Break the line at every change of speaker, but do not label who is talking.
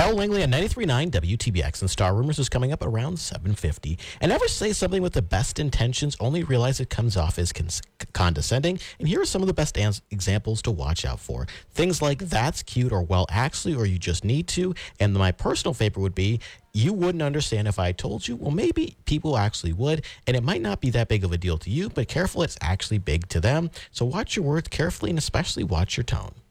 Darrell Langley at 93.9 WTBX, and Star Rumors is coming up around 7:50. And never say something with the best intentions, only realize it comes off as condescending. And here are some of the best examples to watch out for. Things like, that's cute, or well, actually, or you just need to. And my personal favorite would be, you wouldn't understand if I told you. Well, maybe people actually would, and it might not be that big of a deal to you, but careful, it's actually big to them. So watch your words carefully, and especially watch your tone.